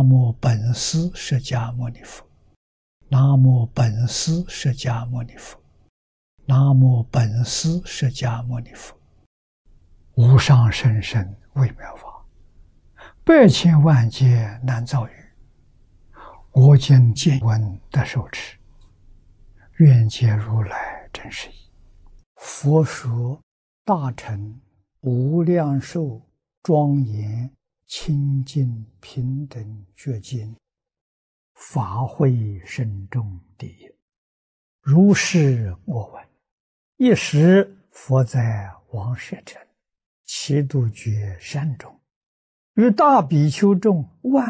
南无本师释迦牟尼佛，南无本师释迦牟尼佛，南无本师释迦牟尼佛。无上甚深微妙法，百千万劫难遭遇。我今见闻得受持，愿解如来真实义。佛说大乘无量寿庄严清净平等觉经，法会深重第一。如是我闻。一时佛在王舍城祇度觉山中，与大比丘众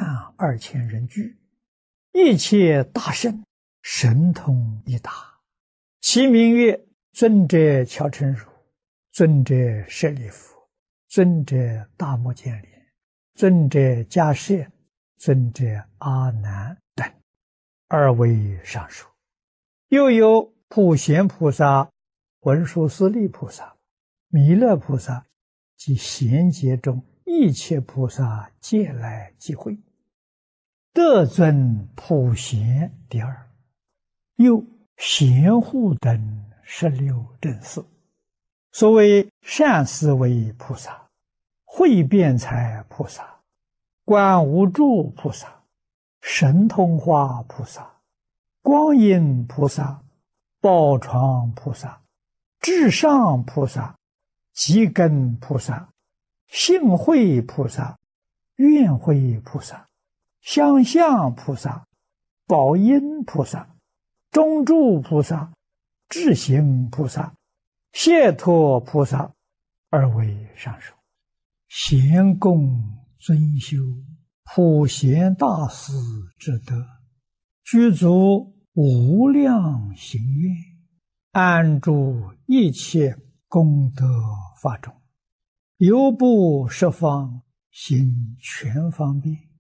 12000人聚，一切大圣神通一达，其名曰尊者乔陈如、尊者舍利弗、尊者大目犍连、尊者迦叶、尊者阿难等二位上首。又有普贤菩萨、文殊师利菩萨、弥勒菩萨及贤劫中一切菩萨皆来集会，得尊普贤第二。又贤护等16正士，所谓善思维菩萨、慧辩才菩萨、观无住菩萨、神通化菩萨、光阴菩萨、宝床菩萨、至上菩萨、极根菩萨、性慧菩萨、愿慧菩萨、相向菩萨、宝音菩萨、中住菩萨、智行菩萨、解脱菩萨二位上首。贤供尊修普贤大士之德，具足无量行愿，安住一切功德法中，犹不十方行全方便。